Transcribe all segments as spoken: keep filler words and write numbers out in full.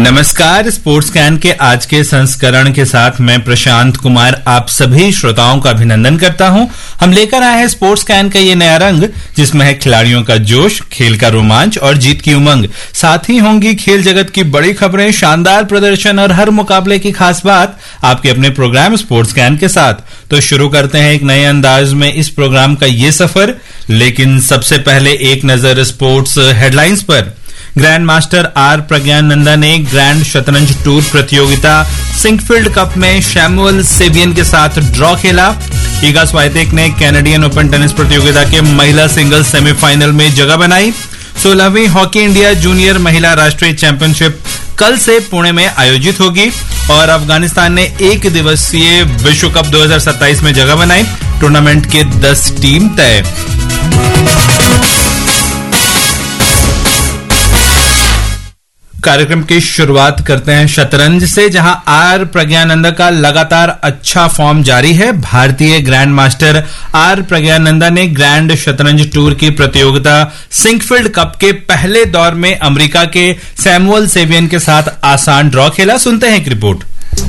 नमस्कार। Sports can के आज के संस्करण के साथ मैं प्रशांत कुमार आप सभी श्रोताओं का अभिनंदन करता हूं। हम लेकर आए हैं स्पोर्ट्स कैन का ये नया रंग, जिसमें है खिलाड़ियों का जोश, खेल का रोमांच और जीत की उमंग। साथ ही होंगी खेल जगत की बड़ी खबरें, शानदार प्रदर्शन और हर मुकाबले की खास बात आपके अपने प्रोग्राम स्पोर्ट्स कैन के साथ। तो शुरू करते हैं एक नए अंदाज में इस प्रोग्राम का ये सफर, लेकिन सबसे पहले एक नजर स्पोर्ट्स हेडलाइंस पर। ग्रैंड मास्टर आर प्रज्ञानंदा ने ग्रैंड शतरंज टूर प्रतियोगिता सिंकफील्ड कप में सैमुअल सेवियन के साथ ड्रॉ खेला। इगा स्वाइतेक ने कैनेडियन ओपन टेनिस प्रतियोगिता के महिला सिंगल्स सेमीफाइनल में जगह बनाई। सोलहवीं हॉकी इंडिया जूनियर महिला राष्ट्रीय चैंपियनशिप कल से पुणे में आयोजित होगी और अफगानिस्तान ने एक दिवसीय विश्व कप दो हज़ार सत्ताईस में जगह बनाई। टूर्नामेंट के दस टीम तय। कार्यक्रम की शुरुआत करते हैं शतरंज से, जहां आर प्रज्ञानंदा का लगातार अच्छा फॉर्म जारी है। भारतीय ग्रैंड मास्टर आर प्रज्ञानंदा ने ग्रैंड शतरंज टूर की प्रतियोगिता सिंकफील्ड कप के पहले दौर में अमेरिका के सैमुअल सेवियन के साथ आसान ड्रॉ खेला। सुनते हैं एक रिपोर्ट।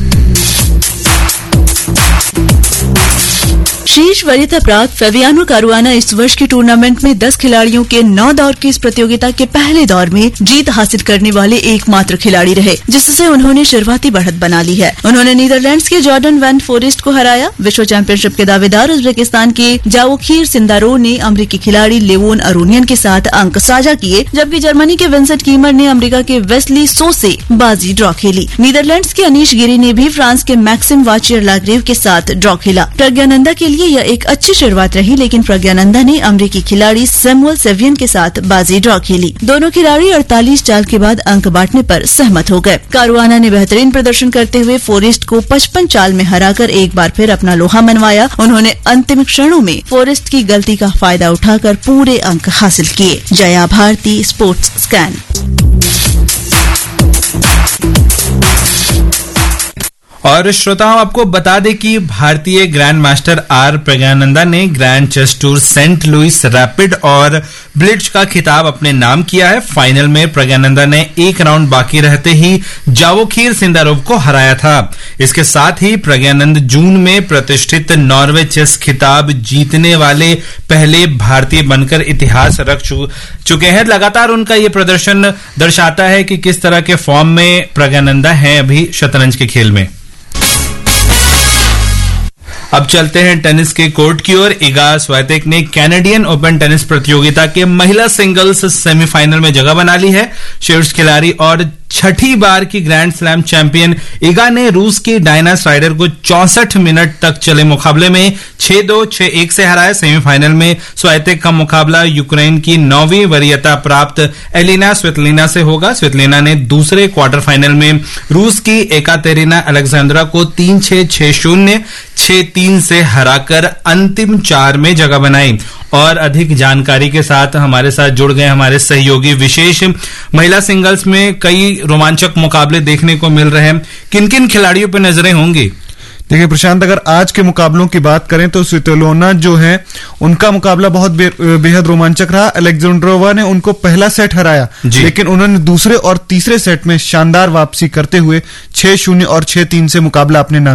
शीर्ष वरीयता प्राप्त फेबियानो कारुआना इस वर्ष के टूर्नामेंट में दस खिलाड़ियों के नौ दौर की इस प्रतियोगिता के पहले दौर में जीत हासिल करने वाले एकमात्र खिलाड़ी रहे, जिससे उन्होंने शुरुआती बढ़त बना ली है। उन्होंने नीदरलैंड्स के जॉर्डन वैन फोरेस्ट को हराया। विश्व चैंपियनशिप के दावेदार उज्बेकिस्तान के जावोखीर सिंदारोव ने अमरीकी खिलाड़ी लेवोन अरोनियन के साथ अंक साझा किए, जबकि जर्मनी के विंसेंट कीमर ने अमेरिका के वेस्ली सो से बाजी ड्रॉ खेली। नीदरलैंड्स के अनीश गिरी ने भी फ्रांस के मैक्सिम वाचियर लाग्रेव के साथ ड्रॉ खेला। प्रज्ञानंदा के लिए यह एक अच्छी शुरुआत रही, लेकिन प्रज्ञानंदा ने अमेरिकी खिलाड़ी सैमुअल सेवियन के साथ बाजी ड्रॉ खेली। दोनों खिलाड़ी अड़तालीस चाल के बाद अंक बांटने पर सहमत हो गए। कारुआना ने बेहतरीन प्रदर्शन करते हुए फोरेस्ट को पचपन चाल में हराकर एक बार फिर अपना लोहा मनवाया। उन्होंने अंतिम क्षणों में फोरेस्ट की गलती का फायदा उठाकर पूरे अंक हासिल किए। Jaya Bharti, sports scan. और श्रोताओं, आपको बता दें कि भारतीय ग्रैंड मास्टर आर प्रज्ञानंदा ने grand chess tour Saint Louis rapid और ब्लिट्ज का खिताब अपने नाम किया है। फाइनल में प्रज्ञानंदा ने एक राउंड बाकी रहते ही जावोखीर सिंदारोव को हराया था। इसके साथ ही प्रज्ञानंद जून में प्रतिष्ठित नॉर्वे चेस खिताब जीतने वाले पहले भारतीय बनकर इतिहास रख चुके हैं। लगातार उनका ये प्रदर्शन दर्शाता है कि किस तरह के फॉर्म में प्रज्ञानंदा हैं अभी शतरंज के खेल में। अब चलते हैं टेनिस के कोर्ट की ओर। इगा स्वाइतेक ने कैनेडियन ओपन टेनिस प्रतियोगिता के महिला सिंगल्स सेमीफाइनल में जगह बना ली है। शीर्ष खिलाड़ी और छठी बार की ग्रैंड स्लैम चैंपियन इगा ने रूस की डायना स्राइडर को चौसठ मिनट तक चले मुकाबले में छह दो छह एक से हराया। सेमीफाइनल में स्वाइतेक का मुकाबला यूक्रेन की नौवीं वरीयता प्राप्त एलिना स्वितलिना से होगा। स्वितलिना ने दूसरे क्वार्टर फाइनल में रूस की एकातेरिना अलेक्जेंड्रा को तीन छह छह शून्य छह तीन से हराकर अंतिम चार में जगह बनाई। और अधिक जानकारी के साथ हमारे साथ जुड़ गए हमारे सहयोगी विशेष। महिला सिंगल्स में कई रोमांचक मुकाबले देखने को मिल रहे हैं, किन किन खिलाड़ियों पर नजरें होंगी? देखिए प्रशांत, अगर आज के मुकाबलों की बात करें तो स्वितोलिना जो है उनका मुकाबला बहुत बे, बेहद रोमांचक रहा। अलेक्जेंड्रोवा ने उनको पहला सेट हराया, लेकिन उन्होंने दूसरे और तीसरे सेट में शानदार वापसी करते हुए छह शून्य और छह तीन से मुकाबला अपने नाम